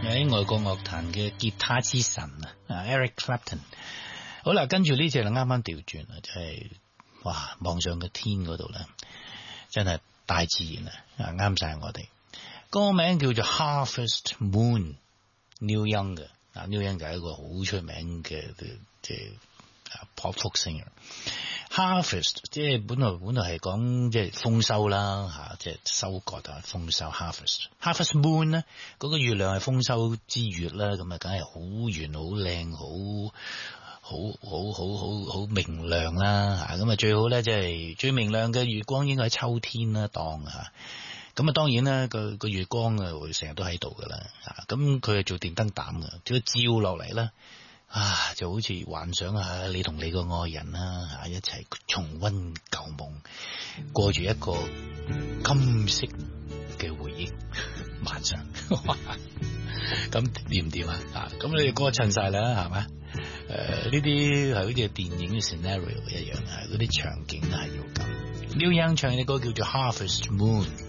喺外國樂壇嘅吉他之神啊 Eric Clapton。好啦，跟住呢隻啱啱調轉啊，就係哇望上嘅天嗰度咧，真係大自然啊，啱晒我哋。歌名叫做 Harvest Moon，Neil Young 嘅，Neil Young 就係一個好出名嘅即係pop folk singer。Harvest 即係本來係講即係豐收啦吓，即係收割啊豐收 Harvest Moon 咧，嗰個月亮係豐收之月啦，咁啊梗係好圓好靚好明亮啦吓，咁啊最好咧即係最明亮嘅月光應該喺秋天啦當吓，咁啊當然啦個月光啊會成日都喺度噶啦吓，咁佢係做電燈膽嘅，只要照落嚟啦。就好似幻想下你同你個愛人啦一齊重溫舊夢，過住一個金色嘅回憶晚上。咁掂唔掂啊？咁你哋歌襯晒啦，係咪？呢啲係好似電影嘅 scenario 一樣啊，嗰啲場景係要咁。Neil Young 唱嘅歌叫做 Harvest Moon。